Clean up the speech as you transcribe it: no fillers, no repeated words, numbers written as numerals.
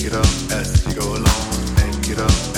it up as you go along. Make it up.